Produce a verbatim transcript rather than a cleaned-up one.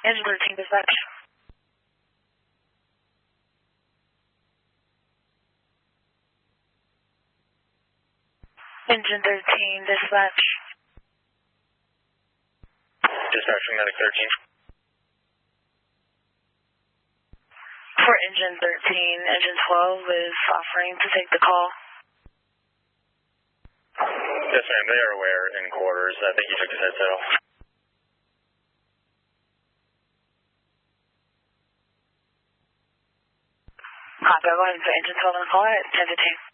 Engine thirteen dispatch. Engine thirteen dispatch. Dispatching medic thirteen. For engine thirteen, engine twelve is offering to take the call. Yes, ma'am. They are aware in quarters. I think he took his headset off. Copy. I'll go ahead and put engine twelve on the call at ten fifteen.